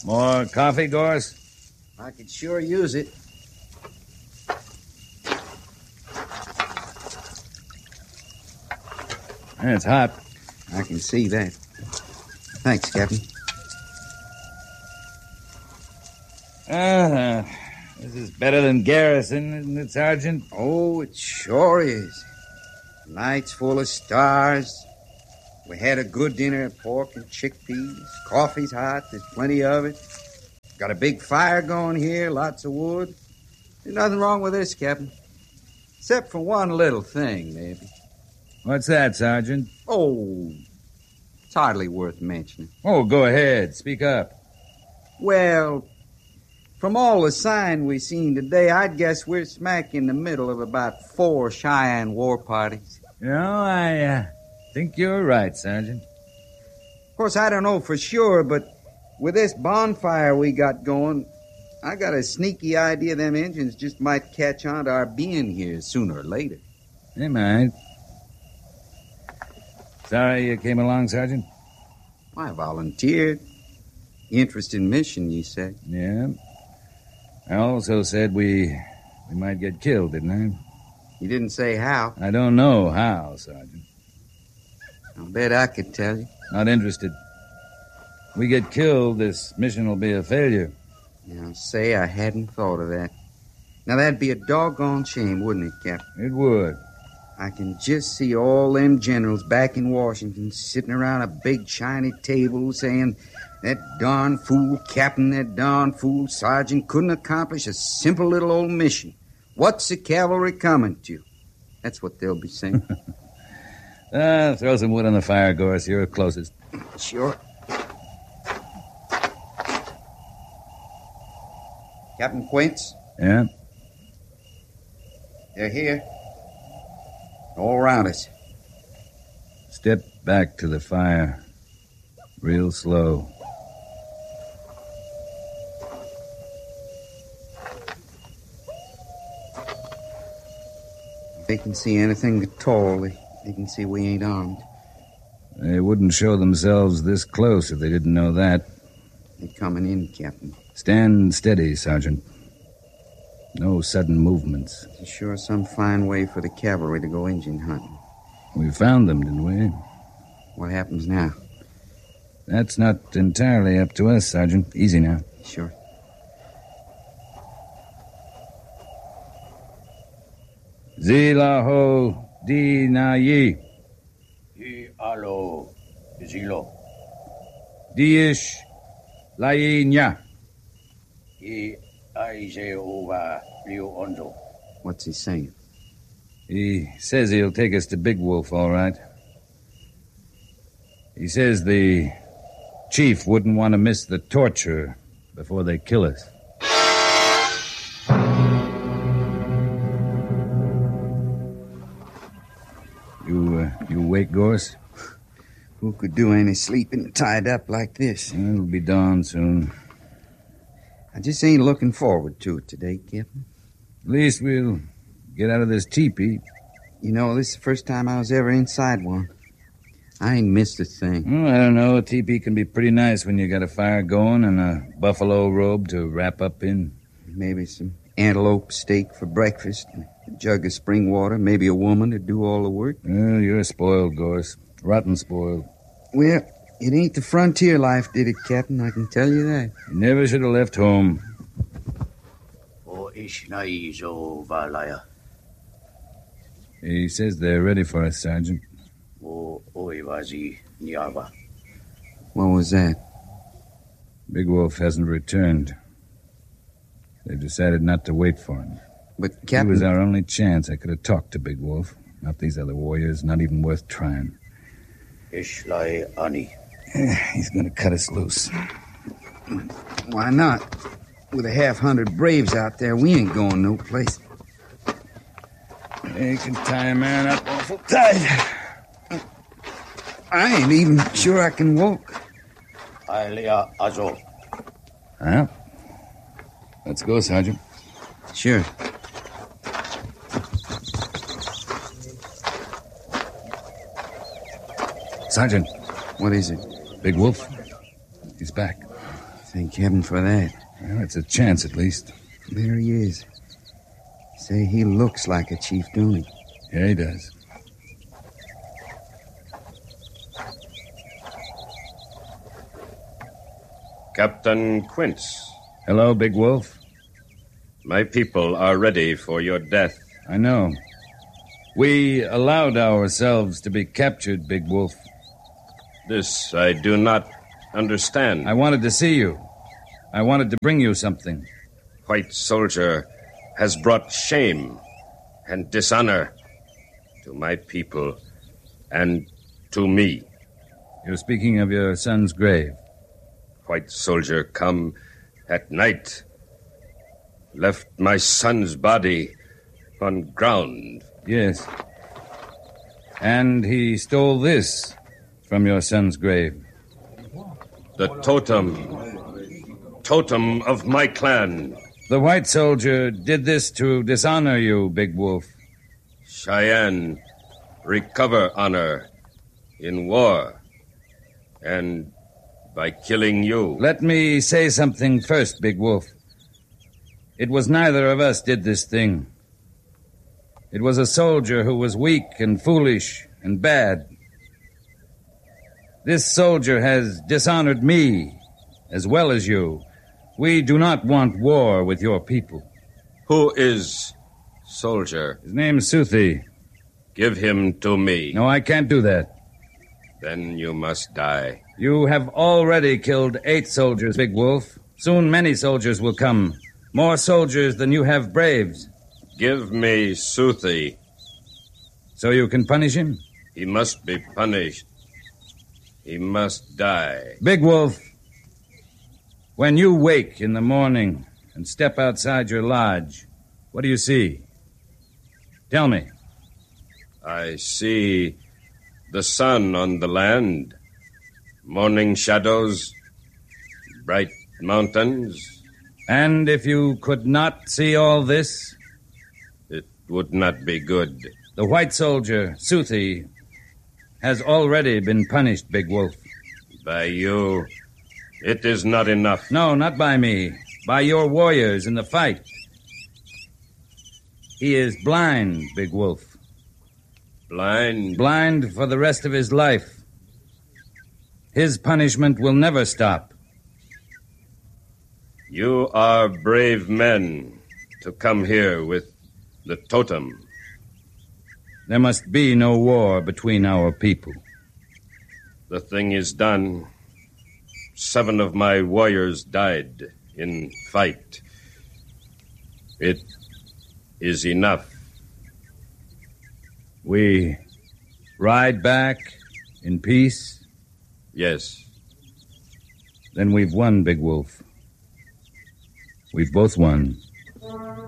More coffee, Gorse? I could sure use it. It's hot. I can see that. Thanks, Captain. This is better than Garrison, isn't it, Sergeant? Oh, it sure is. Night's full of stars. We had a good dinner of pork and chickpeas. Coffee's hot. There's plenty of it. Got a big fire going here, lots of wood. There's nothing wrong with this, Captain. Except for one little thing, maybe. What's that, Sergeant? Oh, it's hardly worth mentioning. Oh, go ahead. Speak up. Well, from all the sign we seen today, I'd guess we're smack in the middle of about 4 Cheyenne war parties. I think you're right, Sergeant. Of course, I don't know for sure, but with this bonfire we got going, I got a sneaky idea them Injuns just might catch on to our being here sooner or later. They might. Sorry you came along, Sergeant? I volunteered. Interesting mission, you said. Yeah. I also said we might get killed, didn't I? You didn't say how. I don't know how, Sergeant. I'll bet I could tell you. Not interested. We get killed, this mission will be a failure. Now, say I hadn't thought of that. Now, that'd be a doggone shame, wouldn't it, Captain? It would. I can just see all them generals back in Washington sitting around a big shiny table saying, that darn fool captain, that darn fool sergeant couldn't accomplish a simple little old mission. What's the cavalry coming to? That's what they'll be saying. Throw some wood on the fire, Gorse. You're closest. Sure. Captain Quince? Yeah? They're here. All around us. Step back to the fire. Real slow. If they can see anything at all, they can see we ain't armed. They wouldn't show themselves this close if they didn't know that. They're coming in, Captain. Stand steady, Sergeant. No sudden movements. It's sure some fine way for the cavalry to go Indian hunting. We found them, didn't we? What happens now? That's not entirely up to us, Sergeant. Easy now. Sure. Zilaho di na yi. Yi alo zilo. Diish lai nya. Yi aize over Leo Onzo. What's he saying? He says he'll take us to Big Wolf, all right. He says the chief wouldn't want to miss the torture before they kill us. You awake, Gorse? Who could do any sleeping tied up like this? It'll be dawn soon. I just ain't looking forward to it today, Captain. At least we'll get out of this teepee. You know, this is the first time I was ever inside one. I ain't missed a thing. Oh, I don't know. A teepee can be pretty nice when you got a fire going and a buffalo robe to wrap up in. Maybe some antelope steak for breakfast, and a jug of spring water, maybe a woman to do all the work. Well, you're spoiled, Gorse. Rotten spoiled. Well, it ain't the frontier life did it, Captain, I can tell you that. You never should have left home. O ishnaizo valaya. He says they're ready for us, Sergeant. O oivazi nyava. What was that? Big Wolf hasn't returned. They've decided not to wait for him. But, He Captain... was our only chance. I could have talked to Big Wolf. Not these other warriors. Not even worth trying. Ishlai ani. He's going to cut us loose. Why not? With 100 braves out there, we ain't going no place. They can tie a man up awful tight. I ain't even sure I can walk. Ailea azo. Well, let's go, Sergeant. Sure. Sergeant. What is it? Big Wolf. He's back. Thank heaven for that. Well, it's a chance, at least. There he is. Say, he looks like a chief, don't he? Yeah, he does. Captain Quince. Hello, Big Wolf. My people are ready for your death. I know. We allowed ourselves to be captured, Big Wolf. This I do not understand. I wanted to see you. I wanted to bring you something. White soldier has brought shame and dishonor to my people and to me. You're speaking of your son's grave. White soldier come at night, left my son's body on ground. Yes. And he stole this from your son's grave. The totem of my clan. The white soldier did this to dishonor you, Big Wolf. Cheyenne recover honor in war and by killing you. Let me say something first, Big Wolf. It was neither of us did this thing. It was a soldier who was weak and foolish and bad. This soldier has dishonored me as well as you. We do not want war with your people. Who is soldier? His name's Suthi. Give him to me. No, I can't do that. Then you must die. You have already killed 8 soldiers, Big Wolf. Soon many soldiers will come. More soldiers than you have braves. Give me Suthi. So you can punish him? He must be punished. He must die. Big Wolf, when you wake in the morning and step outside your lodge, what do you see? Tell me. I see the sun on the land, morning shadows, bright mountains. And if you could not see all this? It would not be good. The white soldier, Suthi, has already been punished, Big Wolf. By you, it is not enough. No, not by me. By your warriors in the fight. He is blind, Big Wolf. Blind? Blind for the rest of his life. His punishment will never stop. You are brave men to come here with the totem. There must be no war between our people. The thing is done. 7 of my warriors died in fight. It is enough. We ride back in peace? Yes. Then we've won, Big Wolf. We've both won.